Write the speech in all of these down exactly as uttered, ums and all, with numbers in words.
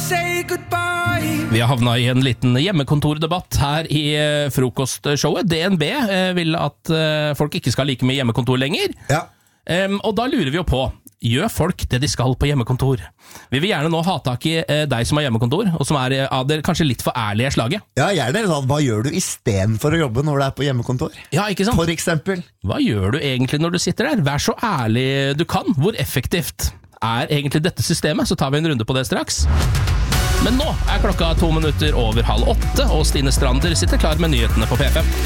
say goodbye. Vi har havnet i en liten hjemmekontordebatt her i eh, frokostshowet. D N B eh, vil at eh, folk ikke skal like mye hjemmekontor lenger. Ja. Um, og da lurer vi jo på, gjør folk det de skal på hjemmekontor? Vi vil gjerne nå ha tak i eh, deg som har hjemmekontor, og som er eh, av det kanskje litt for ærlige slaget. Ja, gjerne sånn, hva gjør du i stedet for å jobbe når du er på hjemmekontor? Ja, ikke sant? For eksempel. Hva gjør du egentlig når du sitter der? Vær så ærlig du kan. Hvor effektivt er egentlig dette systemet? Så tar vi en runde på det straks. Men nå er klokka to minutter over halv åtte, og Stine Strander sitter klar med nyhetene på P fem.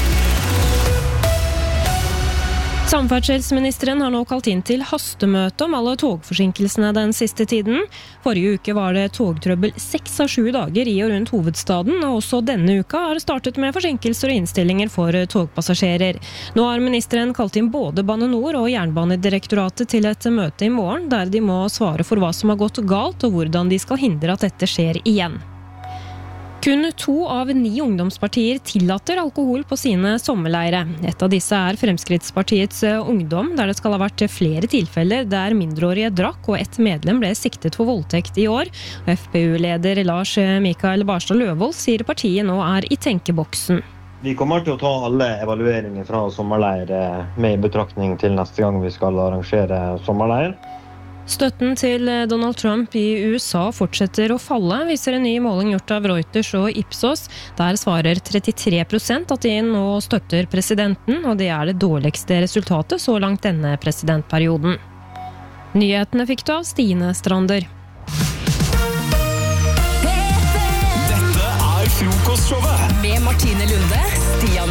Samferdselsministeren har nå kalt inn til hastemøte om alle togforsinkelsene den siste tiden. Forrige uke var det togtrøbbel seks av sju dager i og rundt hovedstaden, og også denne uka har startet med forsinkelser og innstillinger for togpassasjerer. Nå har ministeren kalt inn både Bane Nor og Jernbanedirektoratet til et møte i morgen, der de må svare for hva som har gått galt og hvordan de skal hindre at dette skjer igjen. Kun to av ni ungdomspartier tillater alkohol på sine sommerleire. Et av disse er Fremskrittspartiets ungdom, der det skal ha vært flere tilfeller der mindreårige drakk, og ett medlem ble siktet for voldtekt i år. F P U-leder Lars Mikael Barstad Løvold sier partiet nå er i tenkeboksen. Vi kommer til å ta alle evalueringer fra sommerleir med i betraktning til neste gang vi skal arrangere sommerleir. Støtten til Donald Trump i U S A fortsetter å falle, viser en ny måling gjort av Reuters og Ipsos. Der svarer trettitre prosent at de nå støtter presidenten, og det er det dårligste resultatet så langt denne presidentperioden. Nyhetene fikk du av Stine Strander. Dette er frokostshowet med Martine Lunde, Stian